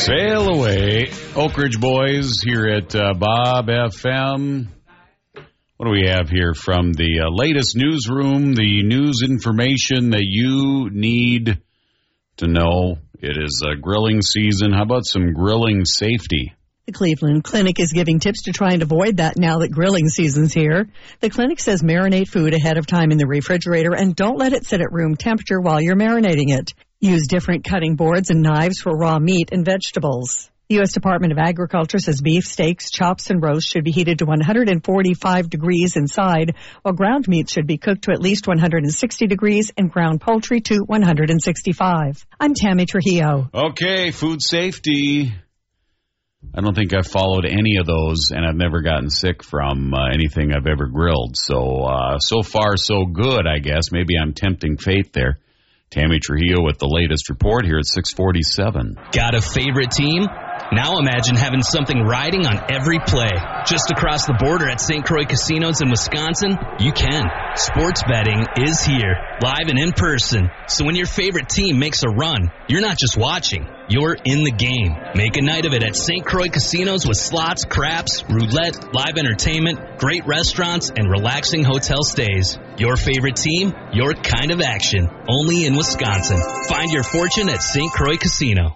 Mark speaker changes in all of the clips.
Speaker 1: Sail away. Oak Ridge Boys here at Bob FM. What do we have here from the latest newsroom, the news information that you need to know? It is grilling season. How about some grilling safety?
Speaker 2: The Cleveland Clinic is giving tips to try and avoid that now that grilling season's here. The clinic says marinate food ahead of time in the refrigerator and don't let it sit at room temperature while you're marinating it. Use different cutting boards and knives for raw meat and vegetables. The U.S. Department of Agriculture says beef, steaks, chops, and roasts should be heated to 145 degrees inside, while ground meat should be cooked to at least 160 degrees and ground poultry to 165. I'm Tammy Trujillo.
Speaker 1: Okay, food safety. I don't think I've followed any of those, and I've never gotten sick from anything I've ever grilled. So far, so good, I guess. Maybe I'm tempting fate there. Tammy Trujillo with the latest report here at 6:47.
Speaker 3: Got a favorite team? Now imagine having something riding on every play. Just across the border at St. Croix Casinos in Wisconsin, you can. Sports betting is here, live and in person. So when your favorite team makes a run, you're not just watching, you're in the game. Make a night of it at St. Croix Casinos with slots, craps, roulette, live entertainment, great restaurants, and relaxing hotel stays. Your favorite team, your kind of action. Only in Wisconsin. Find your fortune at St. Croix Casino.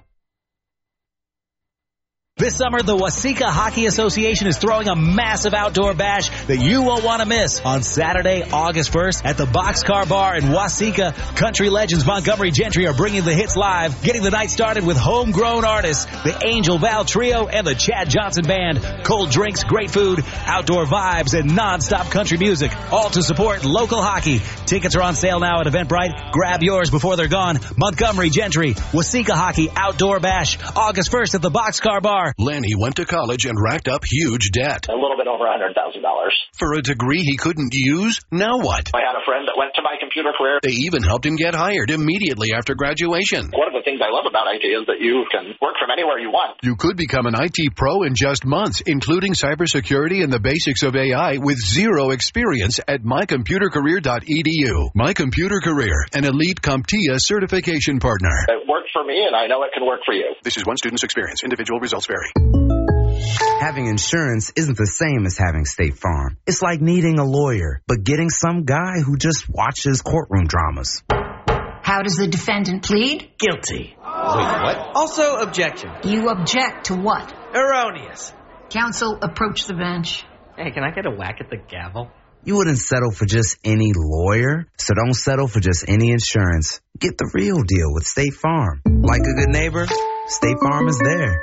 Speaker 4: This summer, the Waseca Hockey Association is throwing a massive outdoor bash that you won't want to miss. On Saturday, August 1st, at the Boxcar Bar in Waseca, country legends Montgomery Gentry are bringing the hits live, getting the night started with homegrown artists, the Angel Val Trio and the Chad Johnson Band. Cold drinks, great food, outdoor vibes, and non-stop country music, all to support local hockey. Tickets are on sale now at Eventbrite. Grab yours before they're gone. Montgomery Gentry, Waseca Hockey Outdoor Bash, August 1st at the Boxcar Bar.
Speaker 5: Lenny went to college and racked up huge debt.
Speaker 6: A little bit over $100,000.
Speaker 5: For a degree he couldn't use? Now what?
Speaker 6: I had a friend that went to My Computer Career.
Speaker 5: They even helped him get hired immediately after graduation.
Speaker 6: One of the things I love about IT is that you can work from anywhere you want.
Speaker 5: You could become an IT pro in just months, including cybersecurity and the basics of AI with zero experience at mycomputercareer.edu. My Computer Career, an elite CompTIA certification partner.
Speaker 6: It worked for me, and I know it can work for you.
Speaker 5: This is one student's experience. Individual results vary.
Speaker 7: Having insurance isn't the same as having State Farm. It's like needing a lawyer, but getting some guy who just watches courtroom dramas.
Speaker 8: How does the defendant plead?
Speaker 9: Guilty.
Speaker 10: Wait, what?
Speaker 9: Also, objection.
Speaker 8: You object to what?
Speaker 9: Erroneous.
Speaker 8: Counsel, approach the bench.
Speaker 9: Hey, can I get a whack at the gavel?
Speaker 7: You wouldn't settle for just any lawyer, so don't settle for just any insurance. Get the real deal with State Farm. Like a good neighbor, State Farm is there.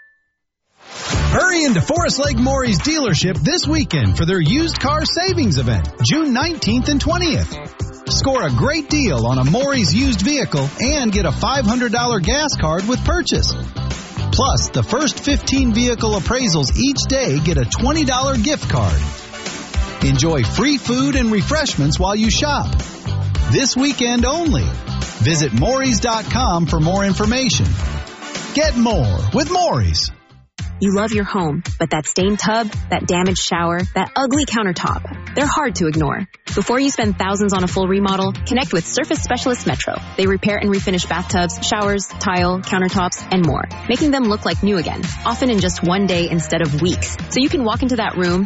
Speaker 11: Hurry into Forest Lake Maury's dealership this weekend for their used car savings event, June 19th and 20th. Score a great deal on a Maury's used vehicle and get a $500 gas card with purchase. Plus, the first 15 vehicle appraisals each day get a $20 gift card. Enjoy free food and refreshments while you shop. This weekend only. Visit Maury's.com for more information. Get more with Maury's.
Speaker 12: You love your home, but that stained tub, that damaged shower, that ugly countertop, they're hard to ignore. Before you spend thousands on a full remodel, connect with Surface Specialist Metro. They repair and refinish bathtubs, showers, tile, countertops, and more, making them look like new again, often in just one day instead of weeks. So you can walk into that room,